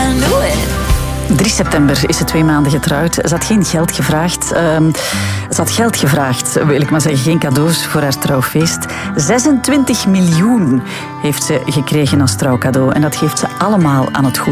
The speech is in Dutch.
I knew it. 3 september is ze 2 maanden getrouwd. Ze had geen geld gevraagd. Ze had geld gevraagd, wil ik maar zeggen. Geen cadeaus voor haar trouwfeest. 26 miljoen heeft ze gekregen als trouwcadeau. En dat geeft ze allemaal aan het goede.